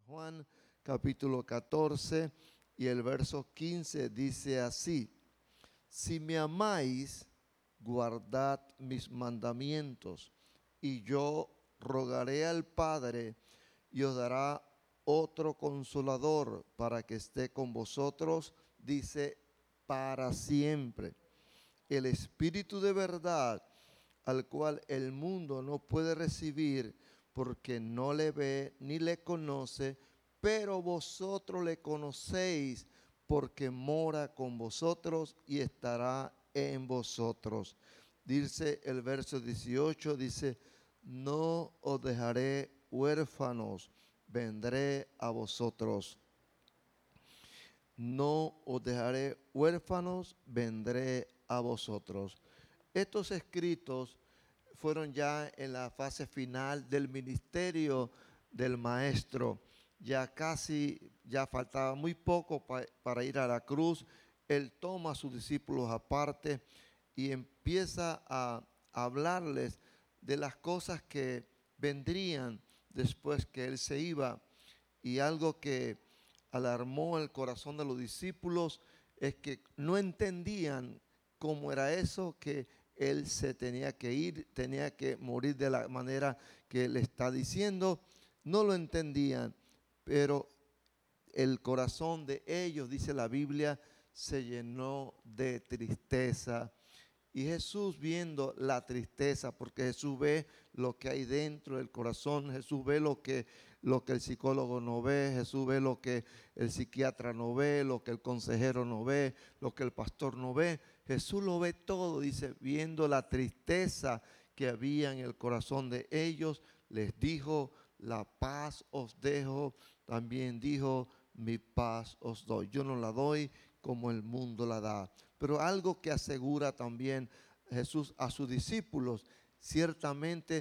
Juan capítulo 14 y el verso 15 dice así: si me amáis, guardad mis mandamientos, y yo rogaré al Padre y os dará otro consolador para que esté con vosotros, dice, para siempre. El Espíritu de verdad, al cual el mundo no puede recibir porque no le ve ni le conoce, pero vosotros le conocéis porque mora con vosotros y estará en vosotros. Dice el verso 18, dice, no os dejaré huérfanos, vendré a vosotros. No os dejaré huérfanos, vendré a vosotros. Estos escritos fueron ya en la fase final del ministerio del maestro. Ya faltaba muy poco para ir a la cruz. Él toma a sus discípulos aparte y empieza a hablarles de las cosas que vendrían después que él se iba. Y algo que alarmó el corazón de los discípulos es que no entendían cómo era eso, que él se tenía que ir, tenía que morir de la manera que él está diciendo. No lo entendían, pero el corazón de ellos, dice la Biblia, se llenó de tristeza. Y Jesús, viendo la tristeza, porque Jesús ve lo que hay dentro del corazón, Jesús ve lo que el psicólogo no ve, Jesús ve lo que el psiquiatra no ve, lo que el consejero no ve, lo que el pastor no ve. Jesús lo ve todo, dice, viendo la tristeza que había en el corazón de ellos, les dijo, la paz os dejo. También dijo, mi paz os doy. Yo no la doy como el mundo la da. Pero algo que asegura también Jesús a sus discípulos: ciertamente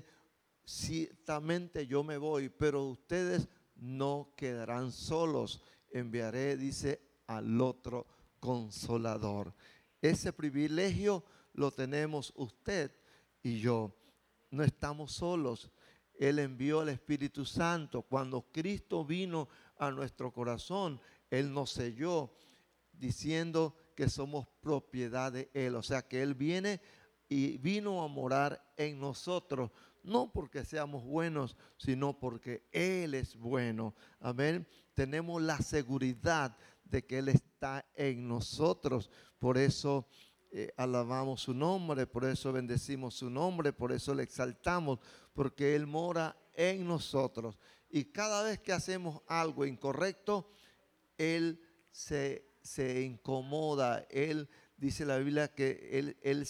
yo me voy, pero ustedes no quedarán solos. Enviaré, dice, al otro consolador. Ese privilegio lo tenemos usted y yo. No estamos solos. Él envió al Espíritu Santo. Cuando Cristo vino a nuestro corazón, Él nos selló diciendo que somos propiedad de Él. O sea que Él vino a morar en nosotros, no porque seamos buenos, sino porque Él es bueno. Amén. Tenemos la seguridad de que Él está en nosotros. Por eso alabamos su nombre, por eso bendecimos su nombre, por eso le exaltamos, porque Él mora en nosotros. Y cada vez que hacemos algo incorrecto, Él se incomoda. Él, dice la Biblia, que él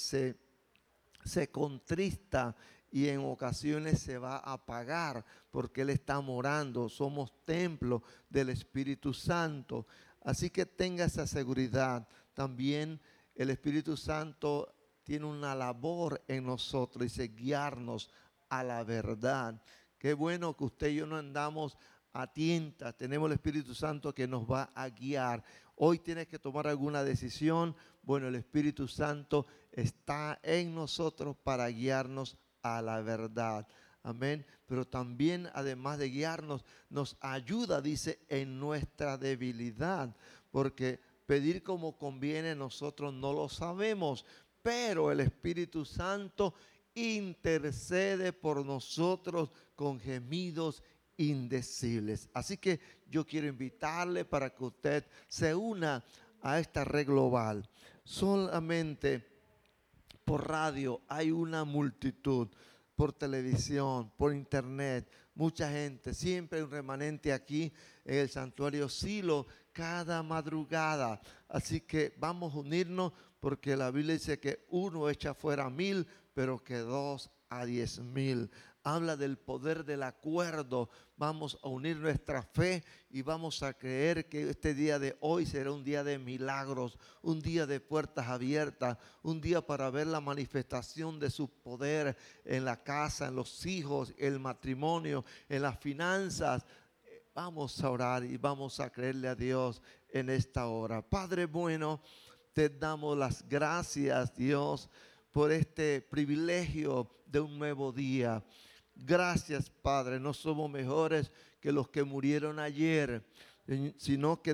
se contrista y en ocasiones se va a apagar porque Él está morando. Somos templo del Espíritu Santo. Así que tenga esa seguridad. También el Espíritu Santo tiene una labor en nosotros, dice, guiarnos a la verdad. Qué bueno que usted y yo no andamos a tientas. Tenemos el Espíritu Santo que nos va a guiar. Hoy tienes que tomar alguna decisión. Bueno, el Espíritu Santo está en nosotros para guiarnos a la verdad. Amén. Pero también, además de guiarnos, nos ayuda, dice, en nuestra debilidad. Porque pedir como conviene nosotros no lo sabemos. Pero el Espíritu Santo intercede por nosotros con gemidos indecibles. Así que yo quiero invitarle para que usted se una a esta red global. Solamente por radio hay una multitud, por televisión, por internet, mucha gente. Siempre hay un remanente aquí en el santuario Silo cada madrugada. Así que vamos a unirnos, porque la Biblia dice que uno echa fuera 1000, pero que 2 a 10,000. Habla del poder del acuerdo. Vamos a unir nuestra fe y vamos a creer que este día de hoy será un día de milagros, un día de puertas abiertas, un día para ver la manifestación de su poder en la casa, en los hijos, en el matrimonio, en las finanzas. Vamos a orar y vamos a creerle a Dios en esta hora. Padre bueno, te damos las gracias, Dios, por este privilegio de un nuevo día. Gracias, Padre. No somos mejores que los que murieron ayer, sino que